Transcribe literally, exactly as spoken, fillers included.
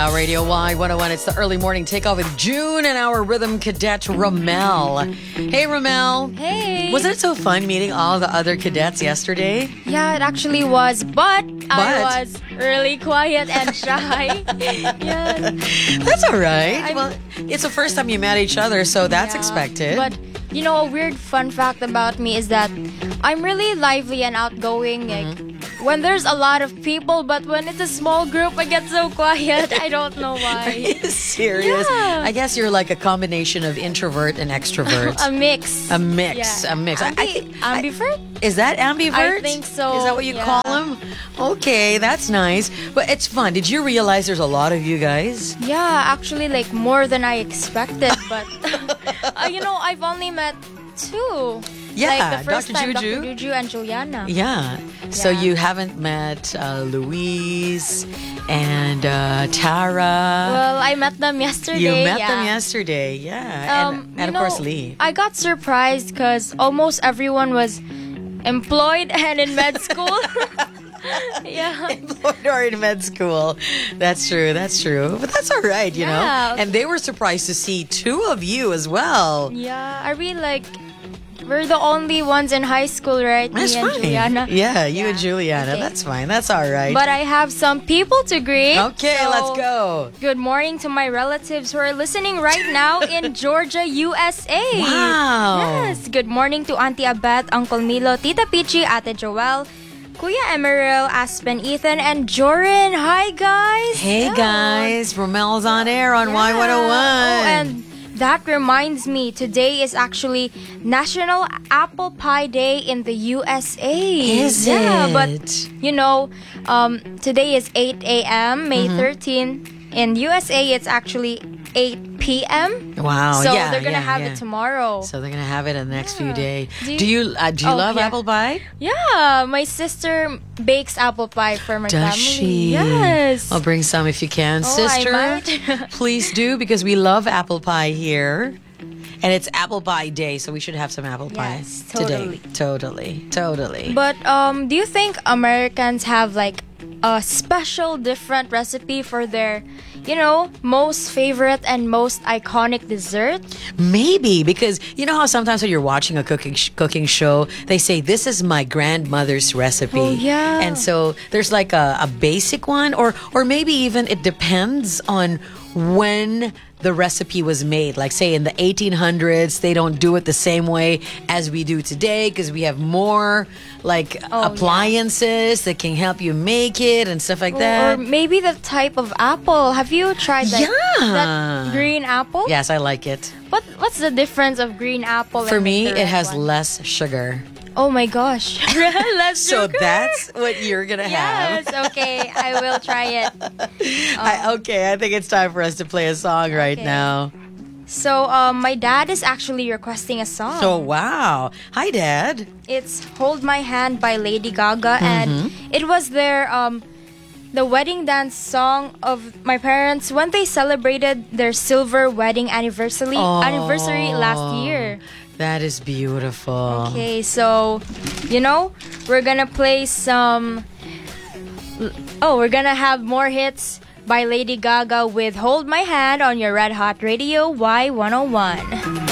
Hot Radio Y one oh one. It's the early morning takeoff with June and our rhythm cadet, Ramel. Hey, Ramel. Hey. Wasn't it so fun meeting all the other cadets yesterday? Yeah, it actually was, but, But? I was really quiet and shy. Yeah. That's all right. I'm- well, it's the first time you met each other, so that's Yeah. expected. But, you know, a weird fun fact about me is that I'm really lively and outgoing. Like, Mm-hmm. when there's a lot of people, but when it's a small group, I get so quiet. I don't know Are why. you serious? Yeah. I guess you're like a combination of introvert and extrovert. A mix. a mix. Yeah. A mix. I- I Ambi- think- I- ambivert? Is that ambivert? I think so, Is that what you yeah. call them? Okay, that's nice. But it's fun. Did you realize there's a lot of you guys? Yeah, actually, like more than I expected. But uh, you know, I've only met two. Yeah, like the first Doctor time, Juju. Doctor Juju and Juliana. Yeah. So Yeah. you haven't met uh, Louise and uh, Tara. Well, I met them yesterday. you met yeah. them yesterday. Yeah. Um, and you and of know, course, Lee. I got surprised because almost everyone was employed and in med school. Yeah. Employed or in med school. That's true. That's true. But that's all right, you Yeah. know. And they were surprised to see two of you as well. Yeah, I really like. We're the only ones in high school, right? That's Me and fine. Juliana. Yeah, you Yeah. and Juliana. Okay. That's fine. That's all right. But I have some people to greet. okay, so let's go. Good morning to my relatives who are listening right now in Georgia, U S A. Wow. Yes. Good morning to Auntie Abet, Uncle Milo, Tita Pichi, Ate Joelle, Kuya Emeril, Aspen, Ethan, and Jorin. Hi, guys. Hey Yeah. guys, Romel's on air on Y one oh one. Oh, and that reminds me, today is actually National Apple Pie Day in the U S A. Is yeah, it? but you know, um, today is eight a.m., May Mm-hmm. thirteenth. In U S A, it's actually eight p.m. Wow, So yeah, they're gonna yeah, have yeah. it tomorrow. So they're gonna have it in the next few Yeah. days. Do Do you- you uh, do you Oh, love yeah. apple pie? Yeah, my sister bakes apple pie for my Does family. she? Yes. I'll bring some if you can, Oh, I sister. might. Please do because we love apple pie here. And it's apple pie day, so we should have some apple pie Yes, today. Totally, totally. But um, do you think Americans have like a special, different recipe for their, you know, most favorite and most iconic dessert? Maybe because you know how sometimes when you're watching a cooking sh- cooking show, they say this is my grandmother's recipe. Oh, yeah. And so there's like a, a basic one, or or maybe even it depends on when the recipe was made. Like say in the eighteen hundreds, they don't do it the same way as we do today because we have more like Oh, yeah. appliances that can help you make it and stuff like Or that. maybe the type of apple. Have you tried that, Yeah. that green apple? Yes, I like it. What What's the difference of green apple? For and me, the it red has one? less sugar. Oh my gosh! Less So sugar? that's what you're gonna have. Yes. Okay, I will try it. I, okay, I think it's time for us to play a song right Okay. now. So, um, my dad is actually requesting a song. Oh wow! Hi, Dad. It's "Hold My Hand" by Lady Gaga, Mm-hmm. and it was their um, the wedding dance song of my parents when they celebrated their silver wedding anniversary anniversary last year. That is beautiful. Okay, so you know we're gonna play some. Oh, we're gonna have more hits by Lady Gaga with "Hold My Hand" on your Red Hot Radio Y one oh one.